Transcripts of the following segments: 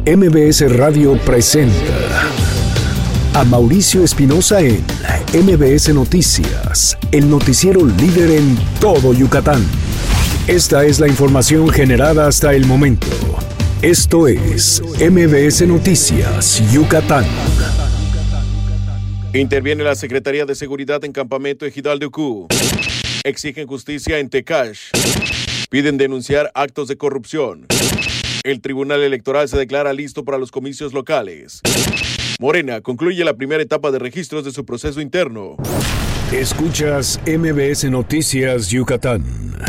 MBS Radio presenta a Mauricio Espinosa en MBS Noticias, el noticiero líder en todo Yucatán. Esta es la información generada hasta el momento. Esto es MBS Noticias, Yucatán. Interviene la Secretaría de Seguridad en Campamento Ejidal de Ucú. Exigen justicia en Tecash. Piden denunciar actos de corrupción. El Tribunal Electoral se declara listo para los comicios locales. Morena concluye la primera etapa de registros de su proceso interno. Escuchas MBS Noticias Yucatán.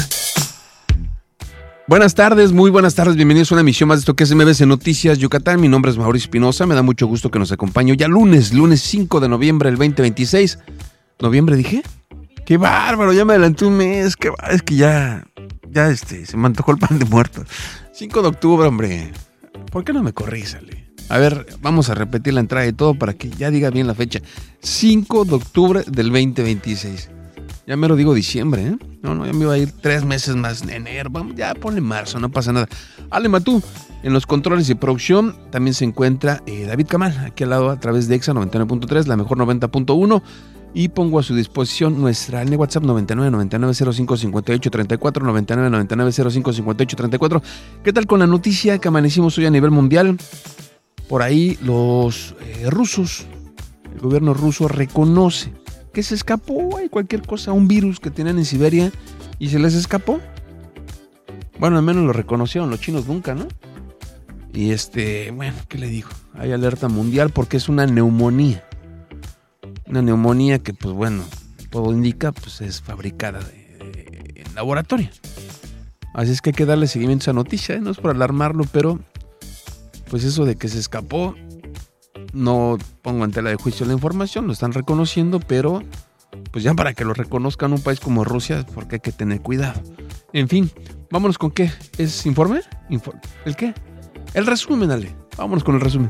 Buenas tardes, muy buenas tardes, bienvenidos a una emisión más de esto que es MBS Noticias Yucatán. Mi nombre es Mauricio Espinosa, me da mucho gusto que nos acompañe ya lunes 5 de noviembre del 2026. ¿Noviembre dije? ¡Qué bárbaro! Ya me adelanté un mes, es que ya se me antojó el pan de muerto. 5 de octubre, hombre. ¿Por qué no me corrís, Ale? A ver, vamos a repetir la entrada y todo para que ya diga bien la fecha. 5 de octubre del 2026. Ya me lo digo diciembre, ¿eh? No, ya me iba a ir 3 meses más en enero. Vamos, ya ponle marzo, no pasa nada. Ale Matú, en los controles y producción también se encuentra David Camal, aquí al lado a través de EXA 99.3, la mejor 90.1. Y pongo a su disposición nuestra línea WhatsApp 9999055834, 9999055834. ¿Qué tal con la noticia que amanecimos hoy a nivel mundial? Por ahí los rusos, el gobierno ruso reconoce que se escapó cualquier cosa, un virus que tenían en Siberia y se les escapó. Bueno, al menos lo reconocieron, los chinos nunca, ¿no? Y bueno, ¿qué le digo? Hay alerta mundial porque es una neumonía. Una neumonía que, pues bueno, todo indica, pues es fabricada en laboratorio. Así es que hay que darle seguimiento a esa noticia, no es por alarmarlo, pero pues eso de que se escapó, no pongo en tela de juicio la información, lo están reconociendo, pero pues ya para que lo reconozcan un país como Rusia, porque hay que tener cuidado. En fin, vámonos con ¿qué? ¿Es informe? ¿El qué? El resumen, dale. Vámonos con el resumen.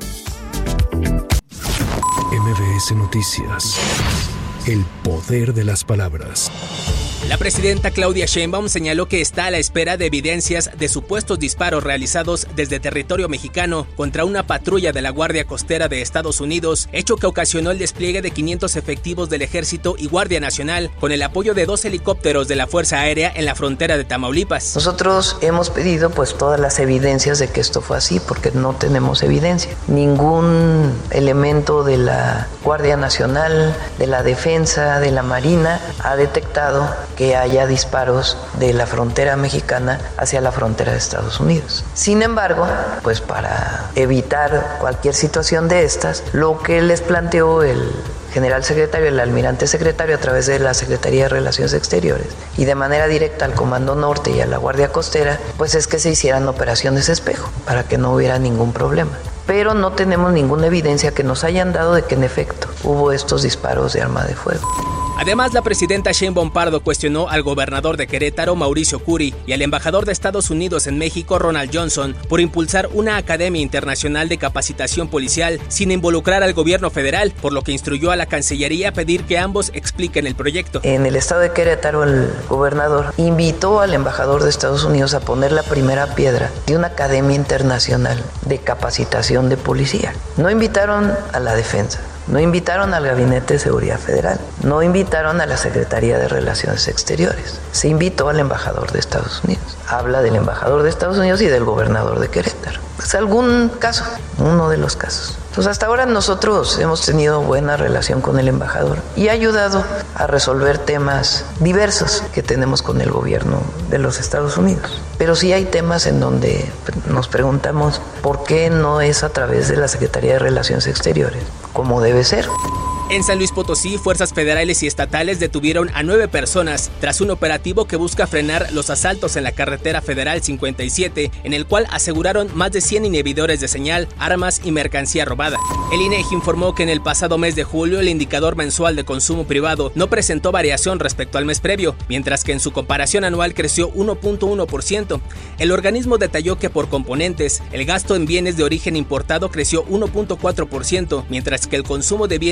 MBS Noticias. El poder de las palabras. La presidenta Claudia Sheinbaum señaló que está a la espera de evidencias de supuestos disparos realizados desde territorio mexicano contra una patrulla de la Guardia Costera de Estados Unidos, hecho que ocasionó el despliegue de 500 efectivos del Ejército y Guardia Nacional, con el apoyo de 2 helicópteros de la Fuerza Aérea en la frontera de Tamaulipas. Nosotros hemos pedido todas las evidencias de que esto fue así, porque no tenemos evidencia. Ningún elemento de la Guardia Nacional, de la Defensa, de la Marina ha detectado que haya disparos de la frontera mexicana hacia la frontera de Estados Unidos. Sin embargo, para evitar cualquier situación de estas, lo que les planteó el general secretario, el almirante secretario, a través de la Secretaría de Relaciones Exteriores y de manera directa al Comando Norte y a la Guardia Costera, es que se hicieran operaciones espejo para que no hubiera ningún problema. Pero no tenemos ninguna evidencia que nos hayan dado de que en efecto hubo estos disparos de arma de fuego. Además, la presidenta Sheinbaum Pardo cuestionó al gobernador de Querétaro, Mauricio Curi, y al embajador de Estados Unidos en México, Ronald Johnson, por impulsar una academia internacional de capacitación policial sin involucrar al gobierno federal, por lo que instruyó a la Cancillería a pedir que ambos expliquen el proyecto. En el estado de Querétaro, el gobernador invitó al embajador de Estados Unidos a poner la primera piedra de una academia internacional de capacitación de policía. No invitaron a la defensa. No invitaron al Gabinete de Seguridad Federal, no invitaron a la Secretaría de Relaciones Exteriores, se invitó al embajador de Estados Unidos. Habla del embajador de Estados Unidos y del gobernador de Querétaro. Es algún caso, uno de los casos. Pues hasta ahora nosotros hemos tenido buena relación con el embajador y ha ayudado a resolver temas diversos que tenemos con el gobierno de los Estados Unidos. Pero sí hay temas en donde nos preguntamos por qué no es a través de la Secretaría de Relaciones Exteriores, como debe ser. En San Luis Potosí, fuerzas federales y estatales detuvieron a 9 personas tras un operativo que busca frenar los asaltos en la carretera federal 57, en el cual aseguraron más de 100 inhibidores de señal, armas y mercancía robada. El INEGI informó que en el pasado mes de julio el indicador mensual de consumo privado no presentó variación respecto al mes previo, mientras que en su comparación anual creció 1.1%. El organismo detalló que por componentes, el gasto en bienes de origen importado creció 1.4%, mientras que el consumo de bienes y servicios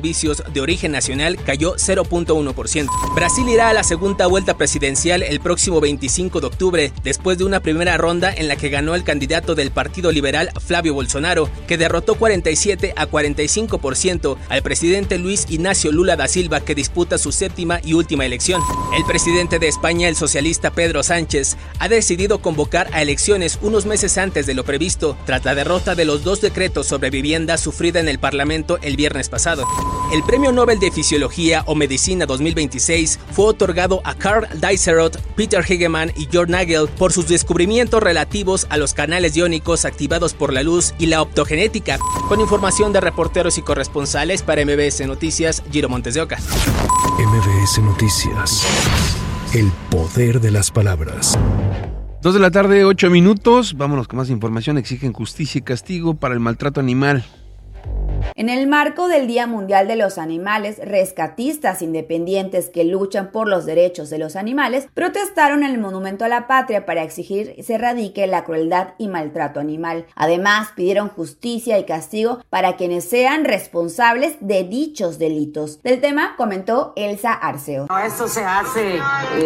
servicios de origen nacional cayó 0.1%. Brasil irá a la segunda vuelta presidencial el próximo 25 de octubre, después de una primera ronda en la que ganó el candidato del Partido Liberal, Flávio Bolsonaro, que derrotó 47 a 45% al presidente Luis Ignacio Lula da Silva, que disputa su séptima y última elección. El presidente de España, el socialista Pedro Sánchez, ha decidido convocar a elecciones unos meses antes de lo previsto, tras la derrota de los 2 decretos sobre vivienda sufrida en el Parlamento el viernes pasado. El Premio Nobel de Fisiología o Medicina 2026 fue otorgado a Karl Dicerot, Peter Hegemann y Georg Nagel por sus descubrimientos relativos a los canales iónicos activados por la luz y la optogenética. Con información de reporteros y corresponsales para MBS Noticias, Giro Montes de Oca. MBS Noticias. El poder de las palabras. 2 de la tarde, 8 minutos. Vámonos con más información. Exigen justicia y castigo para el maltrato animal. En el marco del Día Mundial de los Animales, rescatistas independientes que luchan por los derechos de los animales protestaron en el Monumento a la Patria para exigir se erradique la crueldad y maltrato animal. Además, pidieron justicia y castigo para quienes sean responsables de dichos delitos. Del tema comentó Elsa Arceo. Esto se hace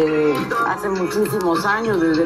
muchísimos años, desde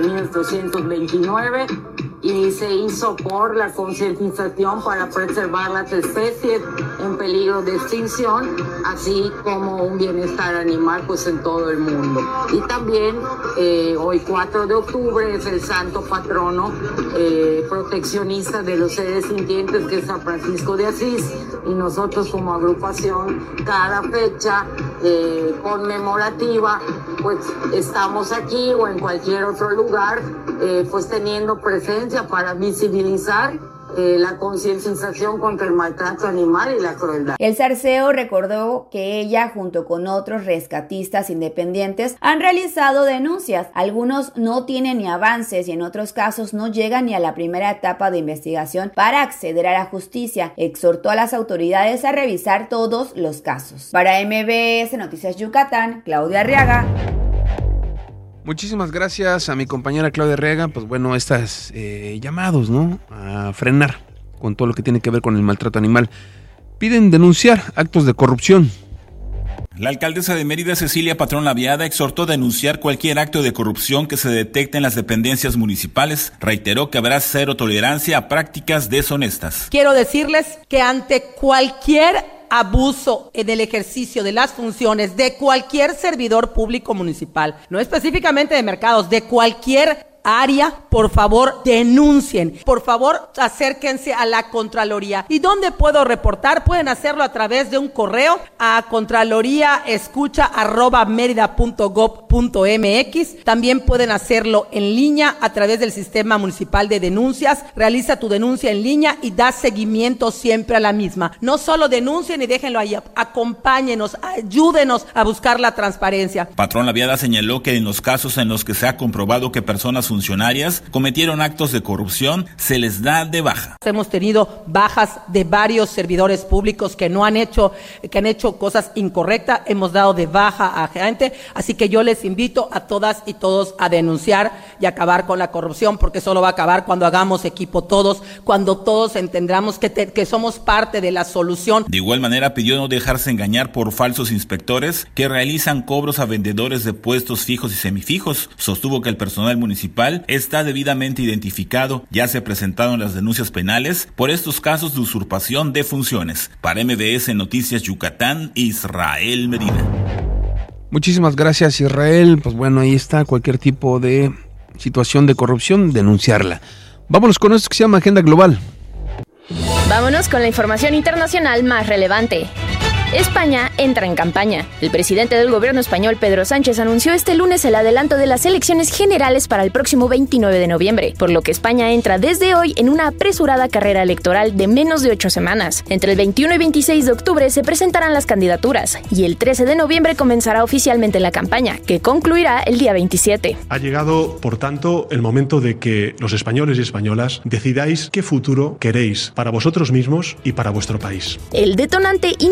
1929, y se hizo por la concientización para preservar las especies en peligro de extinción, así como un bienestar animal pues en todo el mundo. Y también hoy 4 de octubre es el santo patrono proteccionista de los seres sintientes, que es San Francisco de Asís, y nosotros como agrupación cada fecha conmemorativa pues estamos aquí o en cualquier otro lugar pues teniendo presencia para visibilizar la concientización contra el maltrato animal y la crueldad. El Zarceo recordó que ella, junto con otros rescatistas independientes, han realizado denuncias. Algunos no tienen ni avances y en otros casos no llegan ni a la primera etapa de investigación para acceder a la justicia. Exhortó a las autoridades a revisar todos los casos. Para MBS Noticias Yucatán, Claudia Arriaga. Muchísimas gracias a mi compañera Claudia Arriaga. Pues bueno, estas llamados, ¿no?, a frenar con todo lo que tiene que ver con el maltrato animal. Piden denunciar actos de corrupción. La alcaldesa de Mérida, Cecilia Patrón Laviada, exhortó a denunciar cualquier acto de corrupción que se detecte en las dependencias municipales. Reiteró que habrá cero tolerancia a prácticas deshonestas. Quiero decirles que ante cualquier abuso en el ejercicio de las funciones de cualquier servidor público municipal, no específicamente de mercados, de cualquier área, por favor denuncien, por favor acérquense a la Contraloría. ¿Y dónde puedo reportar? Pueden hacerlo a través de un correo a contraloriaescucha@merida.gov.mx. También pueden hacerlo en línea a través del Sistema Municipal de Denuncias. Realiza tu denuncia en línea y da seguimiento siempre a la misma. No solo denuncien y déjenlo ahí, acompáñenos, ayúdenos a buscar la transparencia. Patrón Laviada señaló que en los casos en los que se ha comprobado que personas funcionarias cometieron actos de corrupción, se les da de baja. Hemos tenido bajas de varios servidores públicos que han hecho cosas incorrectas, hemos dado de baja a gente, así que yo les invito a todas y todos a denunciar y acabar con la corrupción, porque solo va a acabar cuando hagamos equipo todos, cuando todos entendamos que somos parte de la solución. De igual manera pidió no dejarse engañar por falsos inspectores que realizan cobros a vendedores de puestos fijos y semifijos. Sostuvo que el personal municipal está debidamente identificado, ya se presentaron las denuncias penales por estos casos de usurpación de funciones. Para MBS Noticias Yucatán, Israel Medina. Muchísimas gracias, Israel. Pues bueno, ahí está, cualquier tipo de situación de corrupción, denunciarla. Vámonos con esto que se llama Agenda Global. Vámonos con la información internacional más relevante. España entra en campaña. El presidente del gobierno español, Pedro Sánchez, anunció este lunes el adelanto de las elecciones generales para el próximo 29 de noviembre, por lo que España entra desde hoy en una apresurada carrera electoral de menos de 8 semanas. Entre el 21 y 26 de octubre se presentarán las candidaturas y el 13 de noviembre comenzará oficialmente la campaña, que concluirá el día 27. Ha llegado, por tanto, el momento de que los españoles y españolas decidáis qué futuro queréis para vosotros mismos y para vuestro país. El detonante inmediato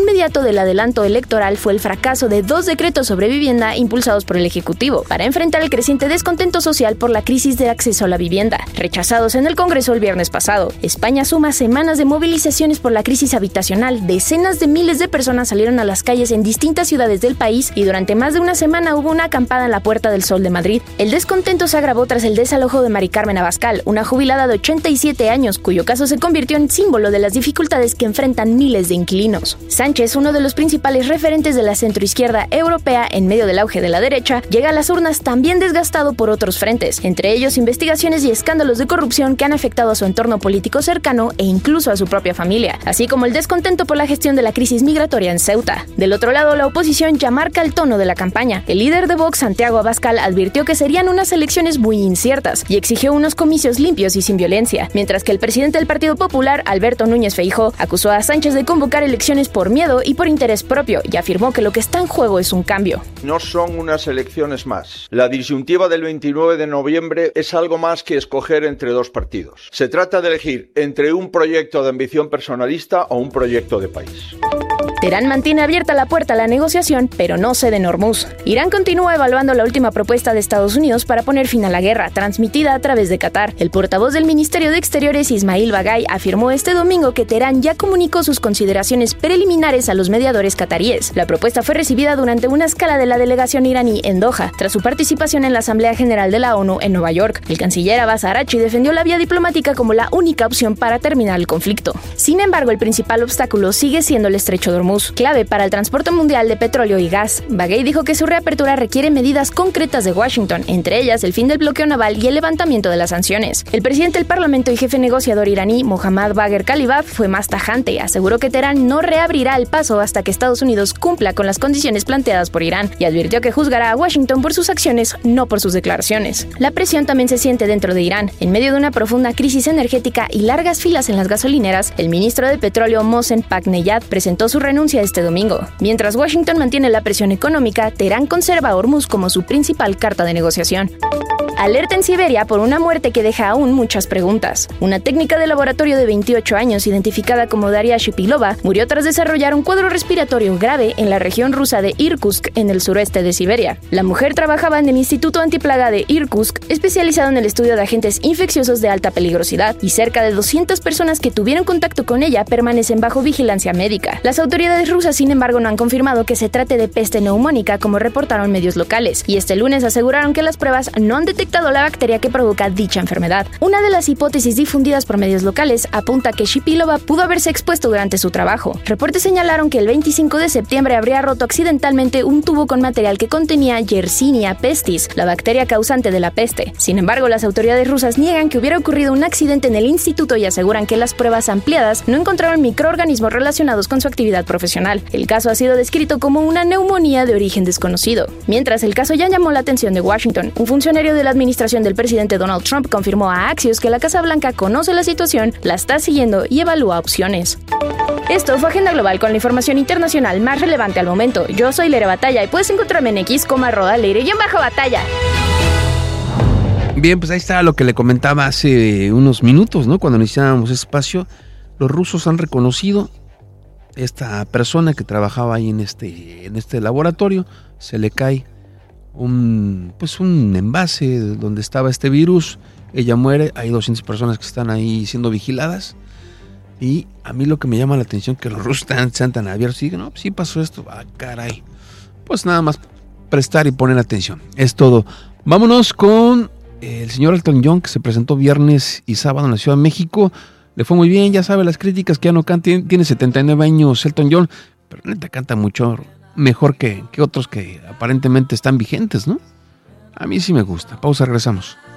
del adelanto electoral fue el fracaso de 2 decretos sobre vivienda impulsados por el Ejecutivo para enfrentar el creciente descontento social por la crisis de acceso a la vivienda, rechazados en el Congreso el viernes pasado. España suma semanas de movilizaciones por la crisis habitacional. Decenas de miles de personas salieron a las calles en distintas ciudades del país y durante más de una semana hubo una acampada en la Puerta del Sol de Madrid. El descontento se agravó tras el desalojo de Mari Carmen Abascal, una jubilada de 87 años, cuyo caso se convirtió en símbolo de las dificultades que enfrentan miles de inquilinos. Sánchez, uno de los principales referentes de la centroizquierda europea en medio del auge de la derecha, llega a las urnas también desgastado por otros frentes, entre ellos investigaciones y escándalos de corrupción que han afectado a su entorno político cercano e incluso a su propia familia, así como el descontento por la gestión de la crisis migratoria en Ceuta. Del otro lado, la oposición ya marca el tono de la campaña. El líder de Vox, Santiago Abascal, advirtió que serían unas elecciones muy inciertas y exigió unos comicios limpios y sin violencia, mientras que el presidente del Partido Popular, Alberto Núñez Feijóo, acusó a Sánchez de convocar elecciones por miedo y por interés propio y afirmó que lo que está en juego es un cambio. No son unas elecciones más. La disyuntiva del 29 de noviembre es algo más que escoger entre 2 partidos. Se trata de elegir entre un proyecto de ambición personalista o un proyecto de país. Teherán mantiene abierta la puerta a la negociación, pero no cede en Hormuz. Irán continúa evaluando la última propuesta de Estados Unidos para poner fin a la guerra, transmitida a través de Qatar. El portavoz del Ministerio de Exteriores, Ismail Bagay, afirmó este domingo que Teherán ya comunicó sus consideraciones preliminares a los mediadores cataríes. La propuesta fue recibida durante una escala de la delegación iraní en Doha, tras su participación en la Asamblea General de la ONU en Nueva York. El canciller Abbas Araghchi defendió la vía diplomática como la única opción para terminar el conflicto. Sin embargo, el principal obstáculo sigue siendo el estrecho de Hormuz, clave para el transporte mundial de petróleo y gas. Bagay dijo que su reapertura requiere medidas concretas de Washington, entre ellas el fin del bloqueo naval y el levantamiento de las sanciones. El presidente del Parlamento y jefe negociador iraní, Mohammad Bagher Khalibaf, fue más tajante. Aseguró que Teherán no reabrirá el paso hasta que Estados Unidos cumpla con las condiciones planteadas por Irán y advirtió que juzgará a Washington por sus acciones, no por sus declaraciones. La presión también se siente dentro de Irán. En medio de una profunda crisis energética y largas filas en las gasolineras, el ministro de Petróleo Mohsen Pakneyad presentó su renuncia este domingo. Mientras Washington mantiene la presión económica, Teherán conserva a Hormuz como su principal carta de negociación. Alerta en Siberia por una muerte que deja aún muchas preguntas. Una técnica de laboratorio de 28 años, identificada como Daria Shipilova, murió tras desarrollar un cuadro respiratorio grave en la región rusa de Irkutsk, en el sureste de Siberia. La mujer trabajaba en el Instituto Antiplaga de Irkutsk, especializado en el estudio de agentes infecciosos de alta peligrosidad, y cerca de 200 personas que tuvieron contacto con ella permanecen bajo vigilancia médica. Las autoridades rusas, sin embargo, no han confirmado que se trate de peste neumónica, como reportaron medios locales, y este lunes aseguraron que las pruebas no han detectado la bacteria que provoca dicha enfermedad. Una de las hipótesis difundidas por medios locales apunta que Shipilova pudo haberse expuesto durante su trabajo. Reportes señalaron que el 25 de septiembre habría roto accidentalmente un tubo con material que contenía Yersinia pestis, la bacteria causante de la peste. Sin embargo, las autoridades rusas niegan que hubiera ocurrido un accidente en el instituto y aseguran que las pruebas ampliadas no encontraron microorganismos relacionados con su actividad profesional. El caso ha sido descrito como una neumonía de origen desconocido. Mientras, el caso ya llamó la atención de Washington. Un funcionario de la administración del presidente Donald Trump confirmó a Axios que la Casa Blanca conoce la situación, la está siguiendo y evalúa opciones. Esto fue Agenda Global con la información internacional más relevante al momento. Yo soy Leire Batalla y puedes encontrarme en X como @Leire_Batalla. Bien, pues ahí está lo que le comentaba hace unos minutos, ¿no? Cuando iniciábamos ese espacio, los rusos han reconocido esta persona que trabajaba ahí en este laboratorio, se le cae un envase donde estaba este virus, ella muere, hay 200 personas que están ahí siendo vigiladas, y a mí lo que me llama la atención es que los rusos sean tan abiertos y digan, no, pues sí pasó esto, caray, pues nada más prestar y poner atención, es todo. Vámonos con el señor Elton John, que se presentó viernes y sábado en la Ciudad de México. Le fue muy bien, ya sabe las críticas que ya no canta, tiene 79 años Elton John, pero neta canta mucho mejor que otros que aparentemente están vigentes, ¿no? A mí sí me gusta. Pausa, regresamos.